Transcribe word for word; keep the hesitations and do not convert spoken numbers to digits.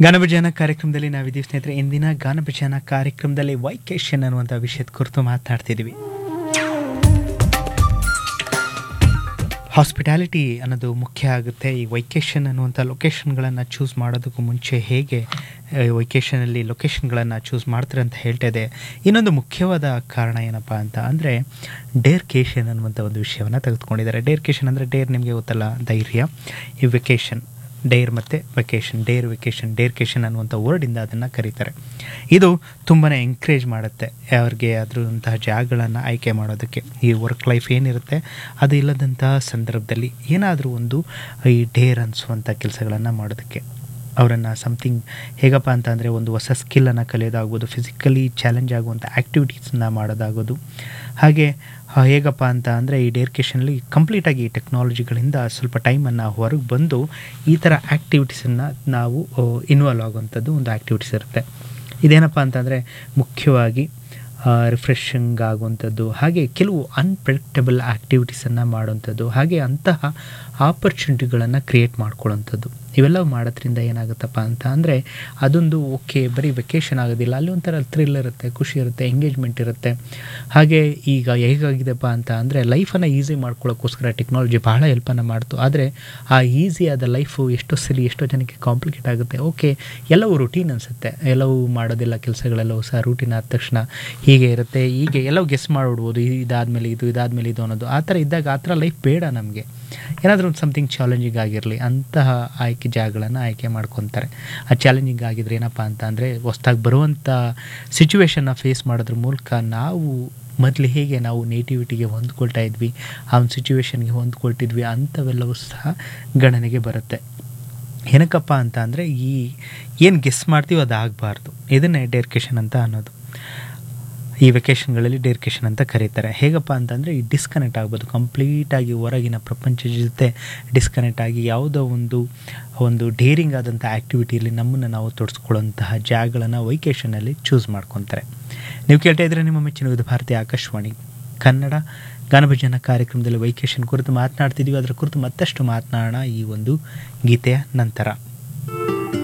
ಗಾನಭಜನ ಕಾರ್ಯಕ್ರಮದಲ್ಲಿ ನಾವಿದ್ದೀವಿ ಸ್ನೇಹಿತರೆ. ಇಂದಿನ ಗಾನಭಜನ ಕಾರ್ಯಕ್ರಮದಲ್ಲಿ ವೈಕೇಶನ್ ಅನ್ನುವಂಥ ವಿಷಯದ ಕುರಿತು ಮಾತನಾಡ್ತಿದ್ದೀವಿ. ಹಾಸ್ಪಿಟಾಲಿಟಿ ಅನ್ನೋದು ಮುಖ್ಯ ಆಗುತ್ತೆ. ಈ ವೈಕೇಶನ್ ಅನ್ನುವಂಥ ಲೊಕೇಶನ್ಗಳನ್ನು ಚೂಸ್ ಮಾಡೋದಕ್ಕೂ ಮುಂಚೆ ಹೇಗೆ ವೈಕೇಶನಲ್ಲಿ ಲೊಕೇಶನ್ಗಳನ್ನು ಚೂಸ್ ಮಾಡ್ತಾರೆ ಅಂತ ಹೇಳ್ತಾ ಇದೆ. ಇನ್ನೊಂದು ಮುಖ್ಯವಾದ ಕಾರಣ ಏನಪ್ಪ ಅಂತ ಅಂದರೆ ಡೇರ್ಕೇಶನ್ ಅನ್ನುವಂಥ ಒಂದು ವಿಷಯವನ್ನು ತೆಗೆದುಕೊಂಡಿದ್ದಾರೆ. ಡೇರ್ಕೇಶನ್ ಅಂದರೆ ಡೇರ್ ನಿಮಗೆ ಗೊತ್ತಲ್ಲ, ಧೈರ್ಯ. ಈ ವೆಕೇಶನ್ ಡೇರ್ ಮತ್ತು ವೆಕೇಶನ್, ಡೇರ್ ವೆಕೇಶನ್, ಡೇರ್ಕೇಶನ್ ಅನ್ನುವಂಥ ವರ್ಡಿಂದ ಅದನ್ನು ಕರೀತಾರೆ. ಇದು ತುಂಬಾ ಎಂಕರೇಜ್ ಮಾಡುತ್ತೆ ಅವ್ರಿಗೆ ಅದರಂತಹ ಜಾಗಗಳನ್ನು ಆಯ್ಕೆ ಮಾಡೋದಕ್ಕೆ. ಈ ವರ್ಕ್ ಲೈಫ್ ಏನಿರುತ್ತೆ ಅದು ಇಲ್ಲದಂತಹ ಸಂದರ್ಭದಲ್ಲಿ ಏನಾದರೂ ಒಂದು ಈ ಡೇರ್ ಅನಿಸುವಂಥ ಕೆಲಸಗಳನ್ನು ಮಾಡೋದಕ್ಕೆ ಅವರನ್ನು ಸಮಥಿಂಗ್ ಹೇಗಪ್ಪ ಅಂತ ಅಂದರೆ ಒಂದು ಹೊಸ ಸ್ಕಿಲ್ಲನ್ನು ಕಲಿಯೋದಾಗ್ಬೋದು, ಫಿಸಿಕಲಿ ಚಾಲೆಂಜ್ ಆಗುವಂಥ ಆ್ಯಕ್ಟಿವಿಟೀಸನ್ನ ಮಾಡೋದಾಗೋದು. ಹಾಗೆ ಹೇಗಪ್ಪ ಅಂತ ಅಂದರೆ ಈ ಡೇರ್ಕೇಶನಲ್ಲಿ ಕಂಪ್ಲೀಟಾಗಿ ಟೆಕ್ನಾಲಜಿಗಳಿಂದ ಸ್ವಲ್ಪ ಟೈಮನ್ನು ಹೊರಗೆ ಬಂದು ಈ ಥರ ಆ್ಯಕ್ಟಿವಿಟೀಸನ್ನು ನಾವು ಇನ್ವಾಲ್ವ್ ಆಗುವಂಥದ್ದು ಒಂದು ಆ್ಯಕ್ಟಿವಿಟೀಸ್ ಇರುತ್ತೆ. ಇದೇನಪ್ಪ ಅಂತಂದರೆ ಮುಖ್ಯವಾಗಿ ರಿಫ್ರೆಶಿಂಗ್ ಆಗುವಂಥದ್ದು, ಹಾಗೆ ಕೆಲವು ಅನ್ಪ್ರೆಡಿಕ್ಟಬಲ್ ಆ್ಯಕ್ಟಿವಿಟೀಸನ್ನು ಮಾಡುವಂಥದ್ದು, ಹಾಗೆ ಅಂತಹ ಆಪರ್ಚುನಿಟಿಗಳನ್ನು ಕ್ರಿಯೇಟ್ ಮಾಡ್ಕೊಳ್ಳೋವಂಥದ್ದು. ಇವೆಲ್ಲ ಮಾಡೋದ್ರಿಂದ ಏನಾಗುತ್ತಪ್ಪ ಅಂತ ಅಂದರೆ ಅದೊಂದು ಓಕೆ ಬರೀ ವೆಕೇಷನ್ ಆಗೋದಿಲ್ಲ, ಅಲ್ಲಿ ಒಂಥರ ಥ್ರಿಲ್ ಇರುತ್ತೆ, ಖುಷಿ ಇರುತ್ತೆ, ಎಂಗೇಜ್ಮೆಂಟ್ ಇರುತ್ತೆ. ಹಾಗೆ ಈಗ ಹೇಗಾಗಿದೆಪ್ಪ ಅಂತ ಅಂದರೆ ಲೈಫನ್ನು ಈಸಿ ಮಾಡ್ಕೊಳ್ಳೋಕ್ಕೋಸ್ಕರ ಟೆಕ್ನಾಲಜಿ ಬಹಳ ಹೆಲ್ಪನ್ನು ಮಾಡ್ತು. ಆದರೆ ಆ ಈಸಿಯಾದ ಲೈಫು ಎಷ್ಟೋ ಸರಿ ಎಷ್ಟೋ ಜನಕ್ಕೆ ಕಾಂಪ್ಲಿಕೇಟ್ ಆಗುತ್ತೆ. ಓಕೆ ಎಲ್ಲವೂ ರುಟೀನ್ ಅನಿಸುತ್ತೆ, ಎಲ್ಲವೂ ಮಾಡೋದಿಲ್ಲ ಕೆಲಸಗಳೆಲ್ಲವೂ ಸಹ ರೂಟೀನ್ ಆದ ತಕ್ಷಣ ಹೀಗೆ ಇರುತ್ತೆ, ಹೀಗೆ ಎಲ್ಲವೂ ಗೆಸ್ ಮಾಡಿಬಿಡ್ಬೋದು, ಇದಾದಮೇಲೆ ಇದು ಇದಾದಮೇಲೆ ಇದು ಅನ್ನೋದು. ಆ ಥರ ಇದ್ದಾಗ ಆ ಥರ ಲೈಫ್ ಬೇಡ ನಮಗೆ. ಏನಾದರೂ ಒಂದು ಸಮಥಿಂಗ್ ಚಾಲೆಂಜಿಂಗ್ ಆಗಿರಲಿ, ಅಂತಹ ಆಯ್ಕೆ ಜಾಗಗಳನ್ನು ಆಯ್ಕೆ ಮಾಡ್ಕೊತಾರೆ. ಆ ಚಾಲೆಂಜಿಂಗ್ ಆಗಿದ್ರೆ ಏನಪ್ಪ ಅಂತ ಅಂದರೆ ಹೊಸ್ದಾಗಿ ಬರುವಂಥ ಸಿಚುವೇಶನ್ನ ಫೇಸ್ ಮಾಡೋದ್ರ ಮೂಲಕ ನಾವು ಮೊದಲು ಹೇಗೆ ನಾವು ನೇಟಿವಿಟಿಗೆ ಹೊಂದ್ಕೊಳ್ತಾ ಇದ್ವಿ, ಆ ಒಂದು ಸಿಚುವೇಶನ್ಗೆ ಹೊಂದ್ಕೊಳ್ತಿದ್ವಿ ಅಂಥವೆಲ್ಲವೂ ಸಹ ಗಣನೆಗೆ ಬರುತ್ತೆ. ಏನಕ್ಕಪ್ಪ ಅಂತ ಅಂದರೆ ಈ ಏನು ಗೆಸ್ ಮಾಡ್ತೀವೋ ಅದು ಆಗಬಾರ್ದು. ಇದನ್ನೇ ಡೇರ್ಕೇಶನ್ ಅಂತ ಅನ್ನೋದು. ಈ ವೆಕೇಷನ್ಗಳಲ್ಲಿ ಡೇರ್ಕೇಶನ್ ಅಂತ ಕರೀತಾರೆ. ಹೇಗಪ್ಪ ಅಂತಂದರೆ ಈ ಡಿಸ್ಕನೆಕ್ಟ್ ಆಗ್ಬೋದು, ಕಂಪ್ಲೀಟಾಗಿ ಹೊರಗಿನ ಪ್ರಪಂಚದ ಜೊತೆ ಡಿಸ್ಕನೆಕ್ಟ್ ಆಗಿ ಯಾವುದೋ ಒಂದು ಒಂದು ಡೇರಿಂಗ್ ಆದಂಥ ಆ್ಯಕ್ಟಿವಿಟಿಯಲ್ಲಿ ನಮ್ಮನ್ನು ನಾವು ತೊಡಸ್ಕೊಳ್ಳೋಂತಹ ಜಾಗಗಳನ್ನು ವೈಕೇಷನಲ್ಲಿ ಚೂಸ್ ಮಾಡ್ಕೊತಾರೆ. ನೀವು ಕೇಳ್ತಾ ಇದ್ರೆ ನಿಮ್ಮ ಮೆಚ್ಚಿನ ವಿವಿಧ ಭಾರತೀಯ ಆಕಾಶವಾಣಿ ಕನ್ನಡ ಗಾನಭಜನ ಕಾರ್ಯಕ್ರಮದಲ್ಲಿ ವೈಕೇಷನ್ ಕುರಿತು ಮಾತನಾಡ್ತಿದ್ದೀವಿ. ಅದರ ಕುರಿತು ಮತ್ತಷ್ಟು ಮಾತನಾಡೋಣ ಈ ಒಂದು ಗೀತೆಯ ನಂತರ.